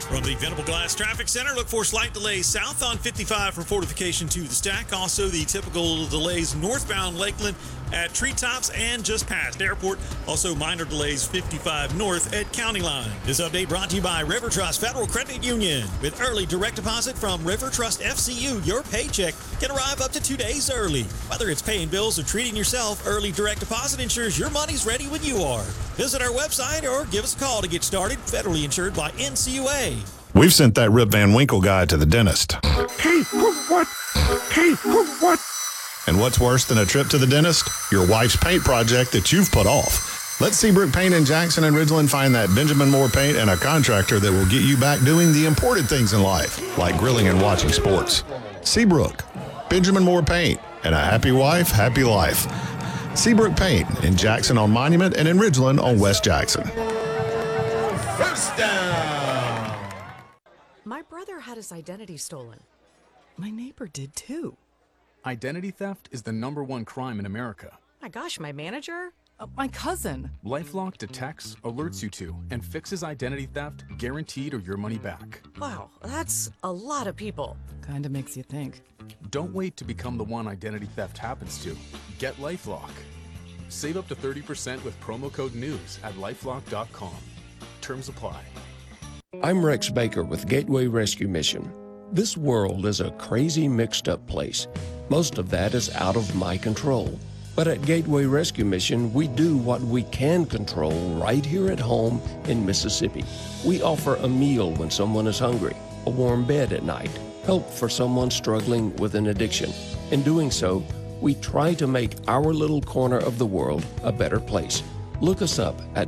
From the Venable Glass Traffic Center, look for slight delays south on 55 from Fortification to the Stack. Also, the typical delays northbound Lakeland at Treetops and just past Airport. Also, minor delays 55 north at County Line. This update brought to you by River Trust Federal Credit Union. With early direct deposit from River Trust FCU, your paycheck can arrive up to 2 days early. Whether it's paying bills or treating yourself, early direct deposit ensures your money's ready when you are. Visit our website or give us a call to get started. Federally insured by NCUA. We've sent that Rip Van Winkle guy to the dentist. Hey, what? Hey, what? And what's worse than a trip to the dentist? Your wife's paint project that you've put off. Let Seabrook Paint in Jackson and Ridgeland find that Benjamin Moore paint and a contractor that will get you back doing the important things in life, like grilling and watching sports. Seabrook, Benjamin Moore Paint, and a happy wife, happy life. Seabrook Paint in Jackson on Monument and in Ridgeland on West Jackson. First down. My brother had his identity stolen. My neighbor did too. Identity theft is the #1 crime in America. My gosh, my manager? My cousin. LifeLock detects, alerts you to, and fixes identity theft, guaranteed or your money back. Wow, that's a lot of people. Kinda makes you think. Don't wait to become the one identity theft happens to. Get LifeLock. Save up to 30% with promo code NEWS at lifelock.com. Terms apply. I'm Rex Baker with Gateway Rescue Mission. This world is a crazy mixed up place. Most of that is out of my control. But at Gateway Rescue Mission, we do what we can control right here at home in Mississippi. We offer a meal when someone is hungry, a warm bed at night, help for someone struggling with an addiction. In doing so, we try to make our little corner of the world a better place. Look us up at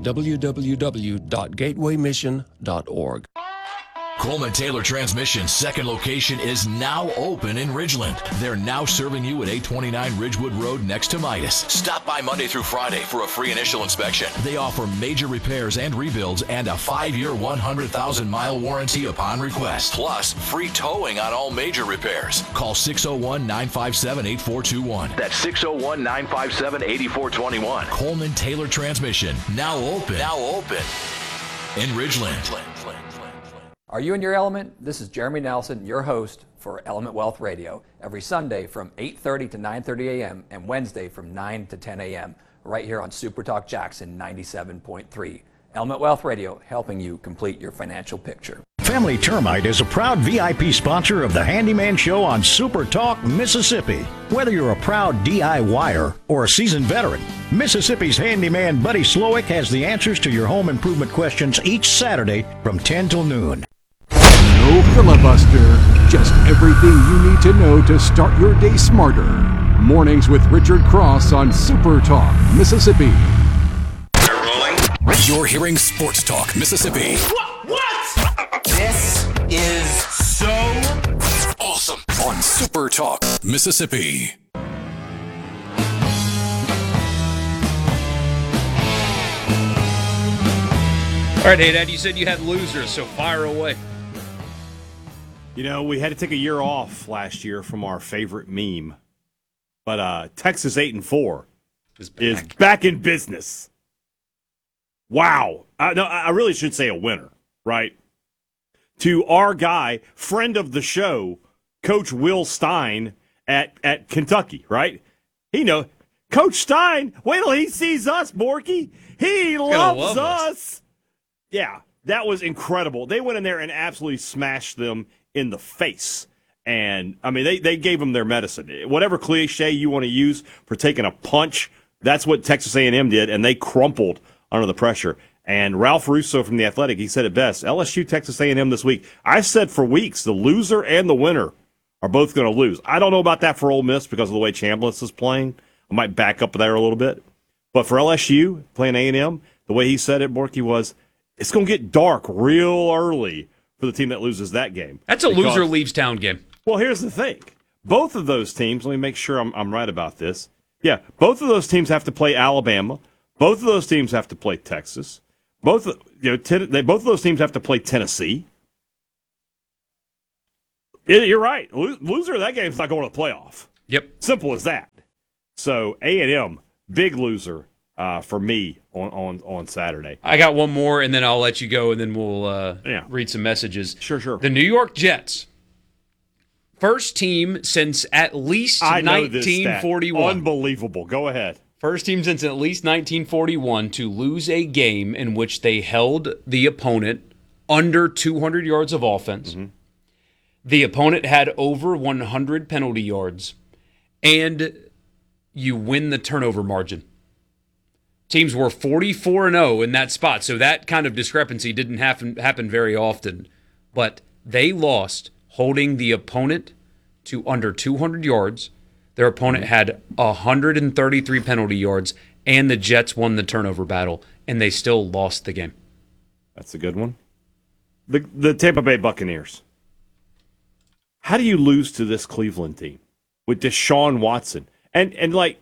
www.gatewaymission.org. Coleman Taylor Transmission's second location is now open in Ridgeland. They're now serving you at 829 Ridgewood Road next to Midas. Stop by Monday through Friday for a free initial inspection. They offer major repairs and rebuilds and a 5-year, 100,000-mile warranty upon request. Plus, free towing on all major repairs. Call 601-957-8421. That's 601-957-8421. Coleman Taylor Transmission, now open in Ridgeland. Are you in your element? This is Jeremy Nelson, your host for Element Wealth Radio, every Sunday from 8:30 to 9:30 a.m. and Wednesday from 9 to 10 a.m. right here on Super Talk Jackson 97.3. Element Wealth Radio, helping you complete your financial picture. Family Termite is a proud VIP sponsor of the Handyman Show on Super Talk, Mississippi. Whether you're a proud DIYer or a seasoned veteran, Mississippi's handyman Buddy Slowick has the answers to your home improvement questions each Saturday from 10 till noon. No filibuster, just everything you need to know to start your day smarter. Mornings with Richard Cross on Super Talk, Mississippi. They're rolling. You're hearing Sports Talk, Mississippi. What? This is so awesome on Super Talk, Mississippi. All right, hey, Dad, you said you had losers, so fire away. You know, we had to take a year off last year from our favorite meme. But Texas 8-4 is back in business. Wow. No, I really should say a winner, right? To our guy, friend of the show, Coach Will Stein at Kentucky, right? Coach Stein, wait till he sees us, Borky. He loves us. Yeah, that was incredible. They went in there and absolutely smashed them in the face. And, I mean, they gave them their medicine. Whatever cliche you want to use for taking a punch, that's what Texas A&M did, and they crumpled under the pressure. And Ralph Russo from The Athletic, he said it best, LSU, Texas A&M this week. I've said for weeks the loser and the winner are both going to lose. I don't know about that for Ole Miss because of the way Chambliss is playing. I might back up there a little bit. But for LSU, playing A&M, the way he said it, Borky, was it's going to get dark real early for the team that loses that game. That's a loser leaves town game. Well, here's the thing. Both of those teams, let me make sure I'm right about this. Yeah, both of those teams have to play Alabama. Both of those teams have to play Texas. Both of those teams have to play Tennessee. You're right. Loser of that game is not going to the playoff. Yep. Simple as that. So A&M, big loser for me on Saturday. I got one more, and then I'll let you go, and then we'll read some messages. Sure. The New York Jets. First team since at least 1941. Unbelievable. Go ahead. First team since at least 1941 to lose a game in which they held the opponent under 200 yards of offense. Mm-hmm. The opponent had over 100 penalty yards, and you win the turnover margin. Teams were 44-0 in that spot, so that kind of discrepancy didn't happen very often. But they lost holding the opponent to under 200 yards. Their opponent had 133 penalty yards, and the Jets won the turnover battle, and they still lost the game. That's a good one. The Tampa Bay Buccaneers. How do you lose to this Cleveland team with Deshaun Watson? And like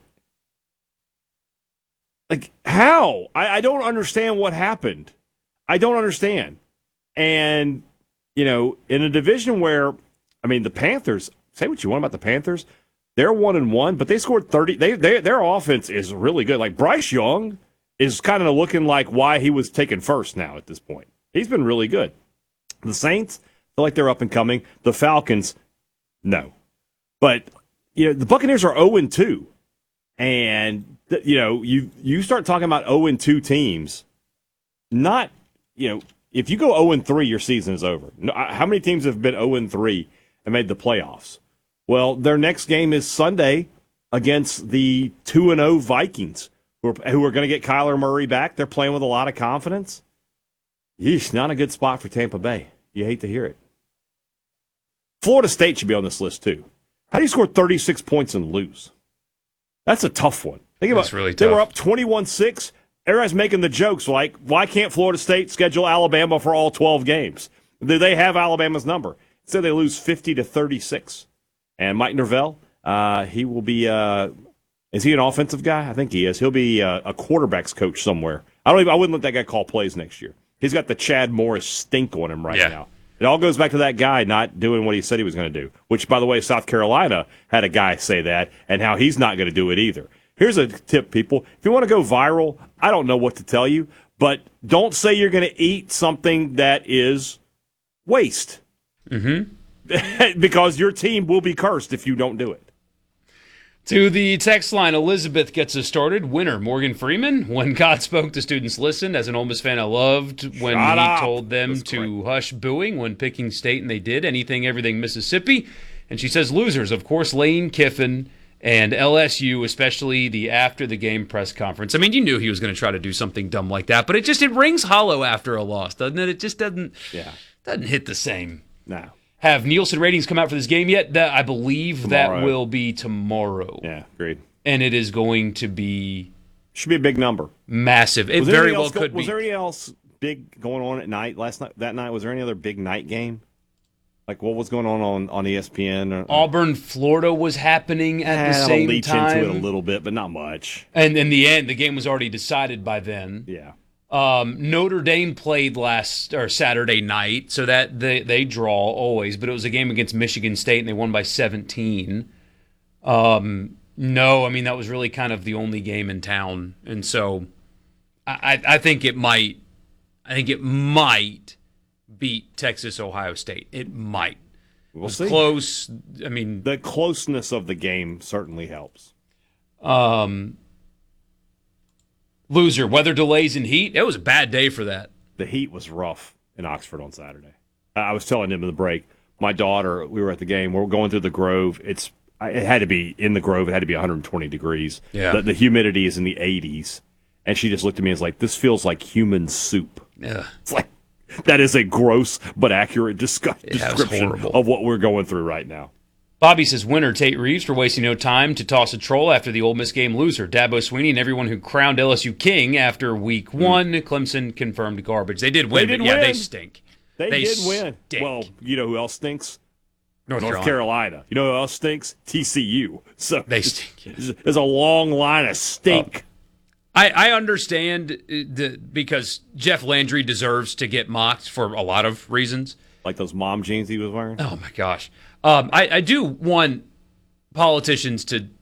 how? I don't understand what happened. I don't understand. And, in a division where, the Panthers, say what you want about the Panthers, they're 1-1, but they scored 30. Their offense is really good. Like Bryce Young is kind of looking like why he was taken first now at this point. He's been really good. The Saints feel like they're up and coming. The Falcons, no. But, the Buccaneers are 0-2. And, you start talking about 0-2 teams, not, if you go 0-3, your season is over. How many teams have been 0-3 and made the playoffs? Well, their next game is Sunday against the 2-0 Vikings, who are going to get Kyler Murray back. They're playing with a lot of confidence. Yeesh, not a good spot for Tampa Bay. You hate to hear it. Florida State should be on this list, too. How do you score 36 points and lose? That's a tough one. Think about That's really tough. They were up 21-6. Everybody's making the jokes like, why can't Florida State schedule Alabama for all 12 games? Do they have Alabama's number? Instead, they lose 50-36. And Mike Norvell, he will be is he an offensive guy? I think he is. He'll be a quarterback's coach somewhere. I wouldn't let that guy call plays next year. He's got the Chad Morris stink on him right now. It all goes back to that guy not doing what he said he was going to do, which, by the way, South Carolina had a guy say that, and how he's not going to do it either. Here's a tip, people. If you want to go viral, I don't know what to tell you, but don't say you're going to eat something that is waste. Mm-hmm. Because your team will be cursed if you don't do it. To the text line, Elizabeth gets us started. Winner, Morgan Freeman. When God spoke, the students listened. As an Ole Miss fan, I loved when he told them to hush booing when picking state, and they did. Anything, everything, Mississippi. And she says losers, of course, Lane Kiffin and LSU, especially the after the game press conference. You knew he was going to try to do something dumb like that, but it rings hollow after a loss, doesn't it? It just doesn't hit the same. No. Have Nielsen ratings come out for this game yet? I believe tomorrow. That will be tomorrow. Yeah, agreed. And it is going to be... Should be a big number. Massive. It very well could be. Was there anything else big going on at night that night? Was there any other big night game? Like what was going on ESPN? Auburn, Florida was happening at the same leech time. Into it a little bit, but not much. And in the end, the game was already decided by then. Yeah. Notre Dame played Saturday night, so that they draw always, but it was a game against Michigan State, and they won by 17. That was really kind of the only game in town, and so I think it might beat Texas Ohio State. It might. We'll see. Close. The closeness of the game certainly helps. Loser, weather delays and heat. It was a bad day for that. The heat was rough in Oxford on Saturday. I was telling him in the break, my daughter, we were at the game, we're going through the Grove. It had to be in the Grove, it had to be 120 degrees. Yeah. The humidity is in the 80s. And she just looked at me and was like, this feels like human soup. Yeah. It's like, that is a gross but accurate description of what we're going through right now. Bobby says, winner, Tate Reeves, for wasting no time to toss a troll after the Ole Miss game. Loser, Dabo Swinney and everyone who crowned LSU king after week one. Clemson confirmed garbage. They did win, they stink. They did win. Well, you know who else stinks? North Carolina. You know who else stinks? TCU. So they stink. There's a long line of stink. I understand because Jeff Landry deserves to get mocked for a lot of reasons. Like those mom jeans he was wearing? Oh, my gosh. I do want politicians to